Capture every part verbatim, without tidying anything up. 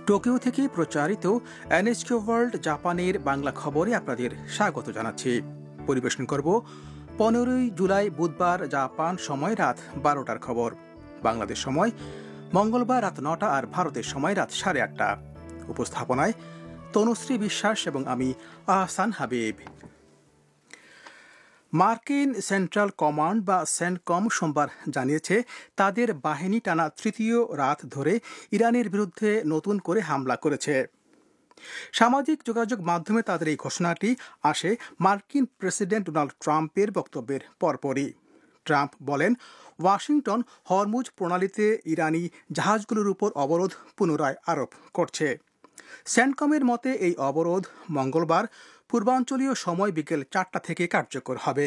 Tokyo থেকে প্রচারিত এনএচকে world জাপানের বাংলা খবরে আপনাদের স্বাগত জানাচ্ছি। পরিবেশন করব পনেরোই জুলাই বুধবার জাপান সময় রাত বারোটার খবর, বাংলাদেশ সময় মঙ্গলবার রাত নটা আর ভারতের সময় রাত সাড়ে আটটা। উপস্থাপনায় তনুশ্রী বিশ্বাস এবং আমি আহসান হাবিব। মার্কিন সেন্ট্রাল কমান্ড বা সেন্টকম সোমবার জানিয়েছে তাদের বাহিনী টানা তৃতীয় রাত ধরে ইরানের বিরুদ্ধে নতুন করে হামলা করেছে। সামাজিক যোগাযোগ মাধ্যমে তাদের এই ঘোষণাটি আসে মার্কিন প্রেসিডেন্ট ডোনাল্ড ট্রাম্পের বক্তব্যের পরপরই। ট্রাম্প বলেন, ওয়াশিংটন হরমুজ প্রণালীতে ইরানি জাহাজগুলোর উপর অবরোধ পুনরায় আরোপ করছে। সেন্টকমের মতে এই অবরোধ মঙ্গলবার পূর্বাঞ্চলীয় সময় বিকেল চারটা থেকে কার্যকর হবে।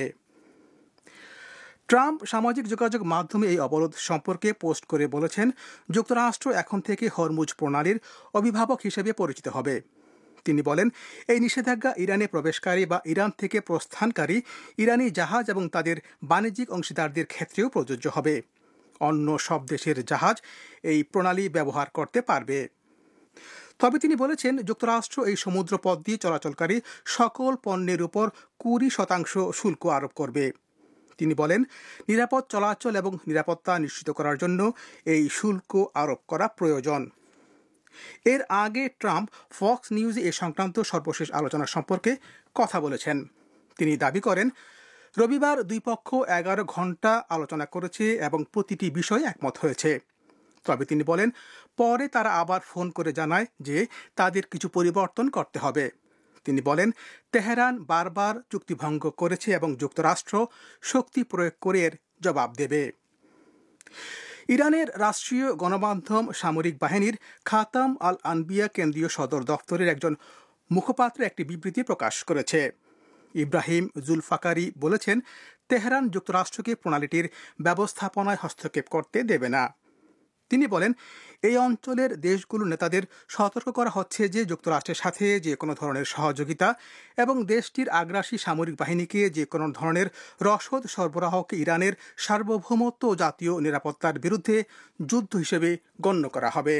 ট্রাম্প সামাজিক যোগাযোগ মাধ্যমে এই অবরোধ সম্পর্কে পোস্ট করে বলেছেন, যুক্তরাষ্ট্র এখন থেকে হরমুজ প্রণালীর অভিভাবক হিসেবে পরিচিত হবে। তিনি বলেন, এই নিষেধাজ্ঞা ইরানে প্রবেশকারী বা ইরান থেকে প্রস্থানকারী ইরানি জাহাজ এবং তাদের বাণিজ্যিক অংশীদারদের ক্ষেত্রেও প্রযোজ্য হবে। অন্য সব দেশের জাহাজ এই প্রণালী ব্যবহার করতে পারবে। তবে তিনি বলেছেন, যুক্তরাষ্ট্র এই সমুদ্রপথ দিয়ে চলাচলকারী সকল পণ্যের উপর কুড়ি শতাংশ শুল্ক আরোপ করবে। তিনি বলেন, নিরাপদ চলাচল এবং নিরাপত্তা নিশ্চিত করার জন্য এই শুল্ক আরোপ করা প্রয়োজন। এর আগে ট্রাম্প ফক্স নিউজে এ সংক্রান্ত সর্বশেষ আলোচনা সম্পর্কে কথা বলেছেন। তিনি দাবি করেন, রবিবার দুই পক্ষ এগারো ঘন্টা আলোচনা করেছে এবং প্রতিটি বিষয়ে একমত হয়েছে। তবে তিনি বলেন, পরে তারা আবার ফোন করে জানায় যে তাদের কিছু পরিবর্তন করতে হবে। তিনি বলেন, তেহরান বারবার চুক্তিভঙ্গ করেছে এবং যুক্তরাষ্ট্র শক্তি প্রয়োগ করে এর জবাব দেবে। ইরানের রাষ্ট্রীয় গণমাধ্যম সামরিক বাহিনীর খাতাম আল আনবিয়া কেন্দ্রীয় সদর দফতরের একজন মুখপাত্র একটি বিবৃতি প্রকাশ করেছে। ইব্রাহিম জুলফাকারি বলেছেন, তেহরান যুক্তরাষ্ট্রকে প্রণালীটির ব্যবস্থাপনায় হস্তক্ষেপ করতে দেবে না। তিনি বলেন, এই অঞ্চলের দেশগুলোর নেতাদের সতর্ক করা হচ্ছে যে যুক্তরাষ্ট্রের সাথে যে কোনো ধরনের সহযোগিতা এবং দেশটির আগ্রাসী সামরিক বাহিনীকে যে কোনো ধরনের রসদ সরবরাহকে ইরানের সার্বভৌমত্ব ও জাতীয় নিরাপত্তার বিরুদ্ধে যুদ্ধ হিসেবে গণ্য করা হবে।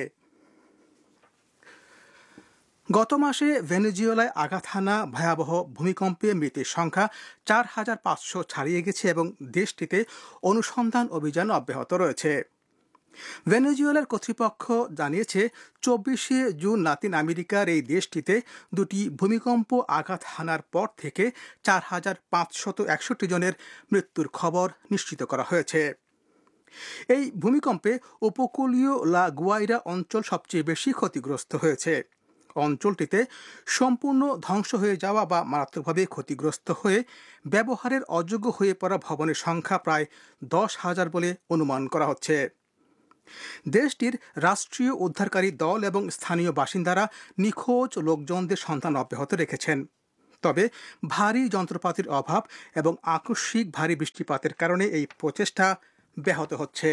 গত মাসে ভেনেজুয়েলায় আঘাত হানা ভয়াবহ ভূমিকম্পে মৃতের সংখ্যা চার হাজার পাঁচশো ছাড়িয়ে গেছে এবং দেশটিতে অনুসন্ধান অভিযান অব্যাহত রয়েছে। ভেনেজুয়েলার কর্তৃপক্ষ জানিয়েছে, চব্বিশে জুন লাতিন আমেরিকার এই দেশটিতে দুটি ভূমিকম্প আঘাত হানার পর থেকে চার হাজার পাঁচশত একষট্টি জনের মৃত্যুর খবর নিশ্চিত করা হয়েছে। এই ভূমিকম্পে উপকূলীয় লা গুয়াইরা অঞ্চল সবচেয়ে বেশি ক্ষতিগ্রস্ত হয়েছে। অঞ্চলটিতে সম্পূর্ণ ধ্বংস হয়ে যাওয়া বা মারাত্মকভাবে ক্ষতিগ্রস্ত হয়ে ব্যবহারের অযোগ্য হয়ে পড়া ভবনের সংখ্যা প্রায় দশ হাজার বলে অনুমান করা হচ্ছে। দেশটির রাষ্ট্রীয় উদ্ধারকারী দল এবং স্থানীয় বাসিন্দারা নিখোঁজ লোকজনদের সন্ধান অব্যাহত রেখেছেন। তবে ভারী যন্ত্রপাতির অভাব এবং আকস্মিক ভারী বৃষ্টিপাতের কারণে এই প্রচেষ্টা ব্যাহত হচ্ছে।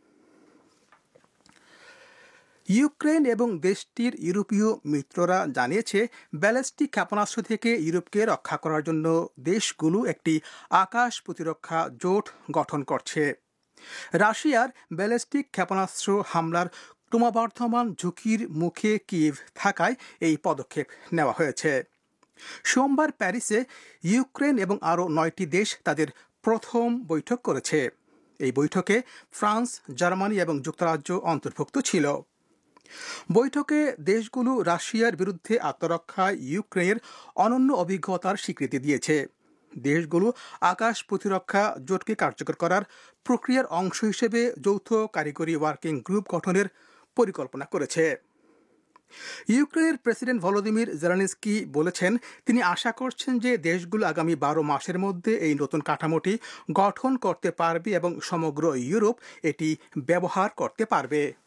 ইউক্রেন এবং দেশটির ইউরোপীয় মিত্ররা জানিয়েছে, ব্যালিস্টিক ক্ষেপণাস্ত্র থেকে ইউরোপকে রক্ষা করার জন্য দেশগুলো একটি আকাশ প্রতিরক্ষা জোট গঠন করছে। রাশিয়ার ব্যালিস্টিক ক্ষেপণাস্ত্র হামলার ক্রমবর্ধমান ঝুঁকির মুখে কিয়েভ থাকায় এই পদক্ষেপ নেওয়া হয়েছে। সোমবার প্যারিসে ইউক্রেন এবং আরও নয়টি দেশ তাদের প্রথম বৈঠক করেছে। এই বৈঠকে ফ্রান্স, জার্মানি এবং যুক্তরাজ্য অন্তর্ভুক্ত ছিল। বৈঠকে দেশগুলো রাশিয়ার বিরুদ্ধে আত্মরক্ষায় ইউক্রেনের অনন্য অভিজ্ঞতার স্বীকৃতি দিয়েছে। দেশগুলো আকাশ প্রতিরক্ষা জোটকে কার্যকর করার প্রক্রিয়ার অংশ হিসেবে যৌথ কারিগরি ওয়ার্কিং গ্রুপ গঠনের পরিকল্পনা করেছে। ইউক্রেনের প্রেসিডেন্ট ভলোদিমির জেলেনস্কি বলেছেন, তিনি আশা করছেন যে দেশগুলো আগামী বারো মাসের মধ্যে এই নতুন কাঠামোটি গঠন করতে পারবে এবং সমগ্র ইউরোপ এটি ব্যবহার করতে পারবে।